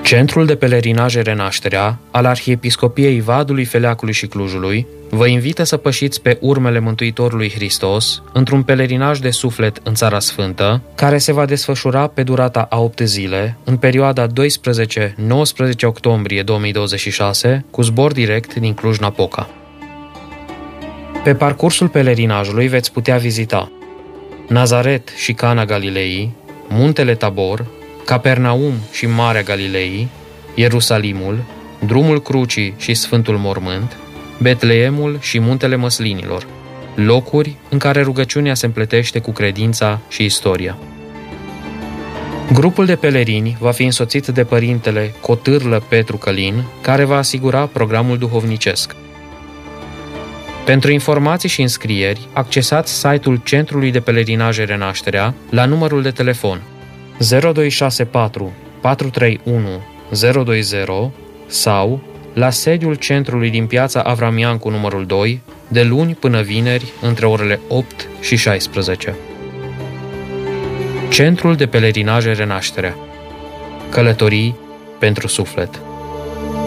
Centrul de Pelerinaje Renașterea al Arhiepiscopiei Vadului, Feleacului și Clujului vă invită să pășiți pe urmele Mântuitorului Hristos într-un pelerinaj de suflet în Țara Sfântă, care se va desfășura pe durata a 8 zile, în perioada 12-19 octombrie 2026, cu zbor direct din Cluj-Napoca. Pe parcursul pelerinajului veți putea vizita Nazaret și Cana Galilei, Muntele Tabor, Capernaum și Marea Galilei, Ierusalimul, Drumul Crucii și Sfântul Mormânt, Betleemul și Muntele Măslinilor, locuri în care rugăciunea se împletește cu credința și istoria. Grupul de pelerini va fi însoțit de părintele Cotârlă Petru Călin, care va asigura programul duhovnicesc. Pentru informații și înscrieri, accesați site-ul Centrului de Pelerinaje Renașterea la numărul de telefon 0264 431 020 sau la sediul centrului din Piața Avramiancu numărul 2, de luni până vineri, între orele 8 și 16. Centrul de Pelerinaje Renașterea. Călătorii pentru suflet.